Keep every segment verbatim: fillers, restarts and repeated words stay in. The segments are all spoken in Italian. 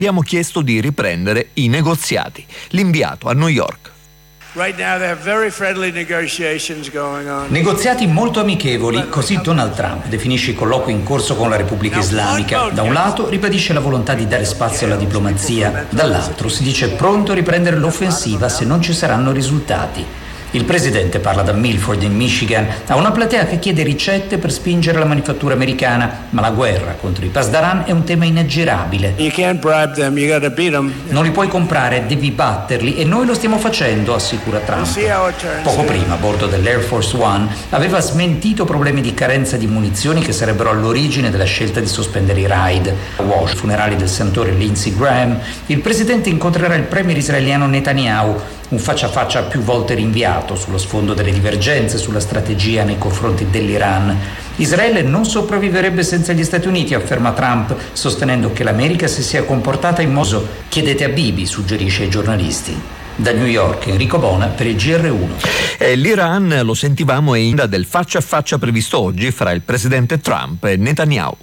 abbiamo chiesto di riprendere i negoziati. L'inviato a New York. Right now there are very friendly negotiations going on. Negoziati molto amichevoli, così Donald Trump definisce i colloqui in corso con la Repubblica Islamica. Da un lato ribadisce la volontà di dare spazio alla diplomazia, dall'altro si dice pronto a riprendere l'offensiva se non ci saranno risultati. Il presidente parla da Milford in Michigan a una platea che chiede ricette per spingere la manifattura americana, ma la guerra contro i pasdaran è un tema inaggirabile. You can't bribe them, you gotta beat them. Non li puoi comprare, devi batterli e noi lo stiamo facendo, assicura Trump. Poco prima, a bordo dell'Air Force One, aveva smentito problemi di carenza di munizioni che sarebbero all'origine della scelta di sospendere i raid. A Washington, funerali del senatore Lindsey Graham, il presidente incontrerà il premier israeliano Netanyahu, un faccia a faccia più volte rinviato sullo sfondo delle divergenze sulla strategia nei confronti dell'Iran. Israele non sopravviverebbe senza gli Stati Uniti, afferma Trump, sostenendo che l'America si sia comportata in modo. Chiedete a Bibi, suggerisce ai giornalisti. Da New York, Enrico Bona per il G R uno. Eh, L'Iran, lo sentivamo, è in da del faccia a faccia previsto oggi fra il presidente Trump e Netanyahu.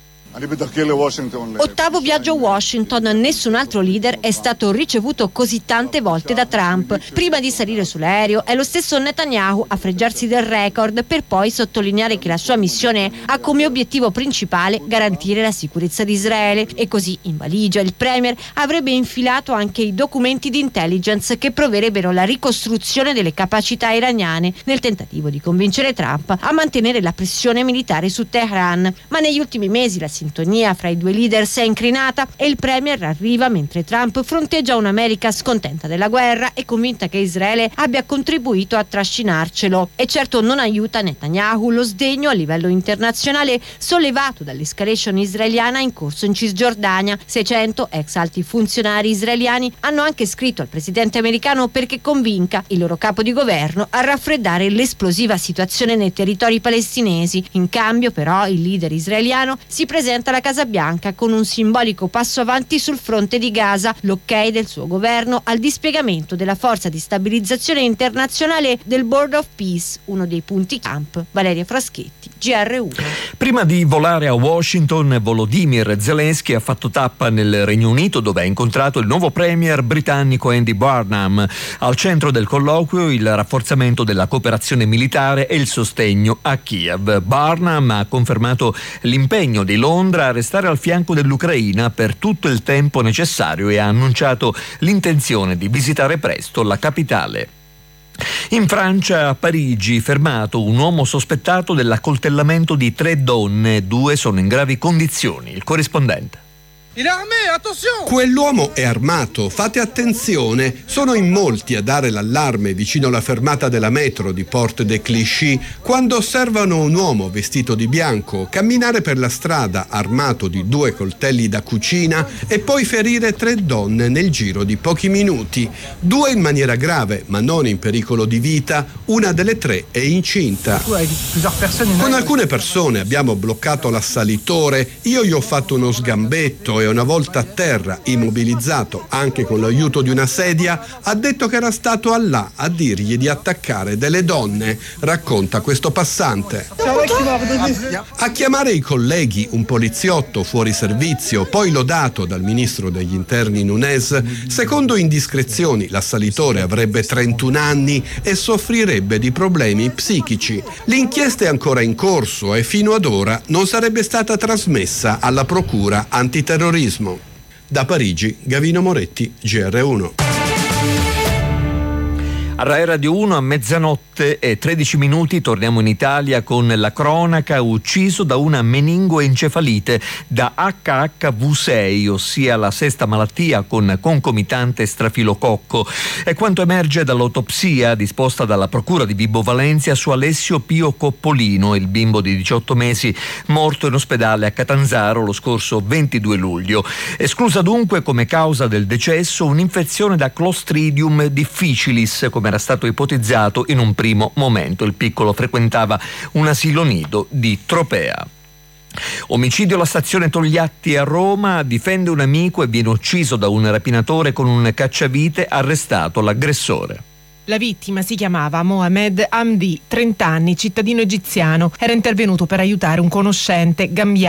Ottavo viaggio a Washington, nessun altro leader è stato ricevuto così tante volte da Trump. Prima di salire sull'aereo è lo stesso Netanyahu a fregiarsi del record, per poi sottolineare che la sua missione ha come obiettivo principale garantire la sicurezza di Israele, e così in valigia il premier avrebbe infilato anche i documenti di intelligence che proverebbero la ricostruzione delle capacità iraniane, nel tentativo di convincere Trump a mantenere la pressione militare su Teheran. Ma negli ultimi mesi la sintonia fra i due leader si è incrinata e il premier arriva mentre Trump fronteggia un'America scontenta della guerra e convinta che Israele abbia contribuito a trascinarcelo. E certo non aiuta Netanyahu lo sdegno a livello internazionale sollevato dall'escalation israeliana in corso in Cisgiordania. seicento ex alti funzionari israeliani hanno anche scritto al presidente americano perché convinca il loro capo di governo a raffreddare l'esplosiva situazione nei territori palestinesi. In cambio però il leader israeliano si presenta alla Casa Bianca con un simbolico passo avanti sul fronte di Gaza, l'ok del suo governo al dispiegamento della forza di stabilizzazione internazionale del Board of Peace, uno dei punti camp. Valeria Fraschetti, G R uno. Prima di volare a Washington, Volodymyr Zelensky ha fatto tappa nel Regno Unito, dove ha incontrato il nuovo premier britannico Andy Burnham. Al centro del colloquio il rafforzamento della cooperazione militare e il sostegno a Kiev. Burnham ha confermato l'impegno di Londra a restare al fianco dell'Ucraina per tutto il tempo necessario e ha annunciato l'intenzione di visitare presto la capitale. In Francia, a Parigi, fermato un uomo sospettato dell'accoltellamento di tre donne, due sono in gravi condizioni. Il corrispondente. Quell'uomo è armato, fate attenzione. Sono in molti a dare l'allarme vicino alla fermata della metro di Porte de Clichy quando osservano un uomo vestito di bianco camminare per la strada armato di due coltelli da cucina e poi ferire tre donne nel giro di pochi minuti. Due in maniera grave, ma non in pericolo di vita. Una delle tre è incinta. Con alcune persone abbiamo bloccato l'assalitore. Io gli ho fatto uno sgambetto e una volta a terra, immobilizzato anche con l'aiuto di una sedia, ha detto che era stato Allah a dirgli di attaccare delle donne, racconta questo passante. A chiamare i colleghi un poliziotto fuori servizio, poi lodato dal ministro degli interni Nunes, secondo indiscrezioni l'assalitore avrebbe trentuno anni e soffrirebbe di problemi psichici. L'inchiesta è ancora in corso e fino ad ora non sarebbe stata trasmessa alla procura antiterrorismo. Da Parigi, Gavino Moretti, G R uno. A Rai Radio uno a mezzanotte e tredici minuti torniamo in Italia con la cronaca: ucciso da una meningoencefalite da acca acca vu sei, ossia la sesta malattia con concomitante strafilococco. È quanto emerge dall'autopsia disposta dalla Procura di Vibo Valentia su Alessio Pio Coppolino, il bimbo di diciotto mesi morto in ospedale a Catanzaro lo scorso ventidue luglio. Esclusa dunque come causa del decesso un'infezione da Clostridium difficilis, come era stato ipotizzato in un primo momento. Il piccolo frequentava un asilo nido di Tropea. Omicidio alla stazione Togliatti a Roma, difende un amico e viene ucciso da un rapinatore con un cacciavite, arrestato l'aggressore. La vittima si chiamava Mohamed Hamdi, trenta anni, cittadino egiziano. Era intervenuto per aiutare un conoscente gambiano